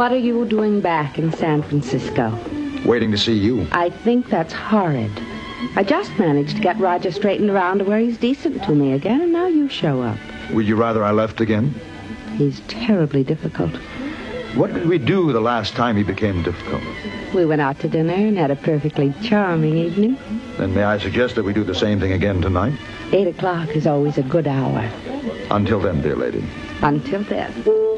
What are you doing back in San Francisco? Waiting to see you. I think that's horrid. I just managed to get Roger straightened around to where he's decent to me again, and now you show up. Would you rather I left again? He's terribly difficult. What did we do the last time he became difficult? We went out to dinner and had a perfectly charming evening. Then may I suggest that we do the same thing again tonight? 8 o'clock is always a good hour. Until then, dear lady. Until then.